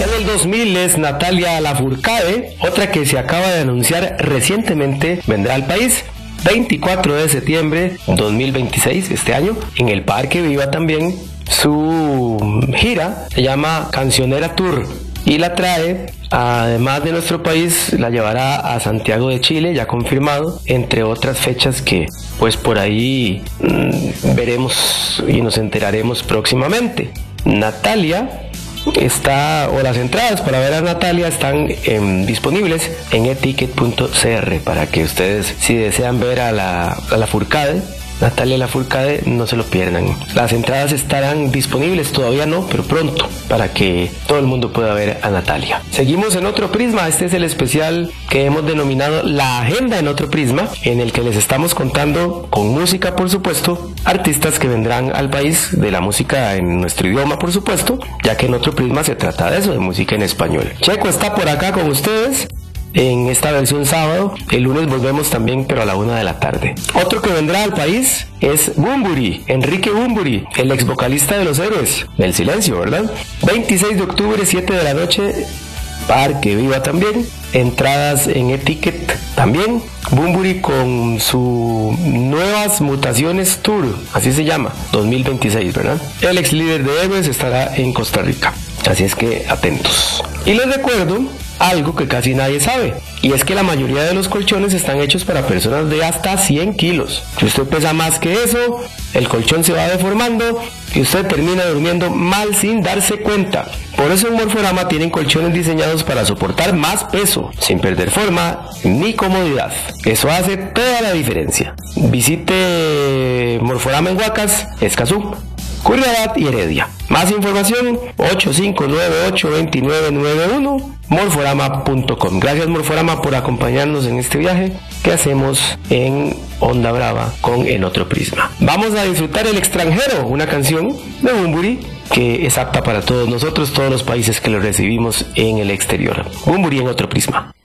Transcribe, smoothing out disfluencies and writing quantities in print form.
En el 2000 es Natalia Lafourcade, otra que se acaba de anunciar recientemente, vendrá al país. 24 de septiembre 2026, este año, en el Parque Viva también. Su gira se llama Cancionera Tour y la trae, además de nuestro país, la llevará a Santiago de Chile, ya confirmado, entre otras fechas que pues por ahí veremos y nos enteraremos próximamente. Natalia está, o las entradas para ver a Natalia están disponibles en eticket.cr para que ustedes, si desean ver a Lafourcade, Natalia Lafourcade, no se lo pierdan. Las entradas estarán disponibles, todavía no, pero pronto, para que todo el mundo pueda ver a Natalia. Seguimos en Otro Prisma. Este es el especial que hemos denominado La Agenda en Otro Prisma, en el que les estamos contando, con música por supuesto, artistas que vendrán al país, de la música en nuestro idioma por supuesto, ya que en Otro Prisma se trata de eso, de música en español. Checo está por acá con ustedes en esta versión sábado. El lunes volvemos también, pero a la 1 de la tarde. Otro que vendrá al país es Bunbury, Enrique Bunbury, el ex vocalista de Los Héroes del Silencio, ¿verdad? 26 de octubre, 7 de la noche, Parque Viva también. Entradas en Eticket también. Bunbury con su Nuevas Mutaciones Tour, así se llama, 2026, ¿verdad? El ex líder de Héroes estará en Costa Rica, así es que atentos. Y les recuerdo algo que casi nadie sabe, y es que la mayoría de los colchones están hechos para personas de hasta 100 kilos. Si usted pesa más que eso, el colchón se va deformando y usted termina durmiendo mal sin darse cuenta. Por eso en Morforama tienen colchones diseñados para soportar más peso, sin perder forma ni comodidad. Eso hace toda la diferencia. Visite Morforama en Huacas, Escazú, Curridabat y Heredia. Más información 8598-2991, morforama.com. Gracias Morforama por acompañarnos en este viaje que hacemos en Onda Brava con El Otro Prisma. Vamos a disfrutar El Extranjero, una canción de Bunbury que es apta para todos nosotros, todos los países que lo recibimos en el exterior. Bunbury en Otro Prisma.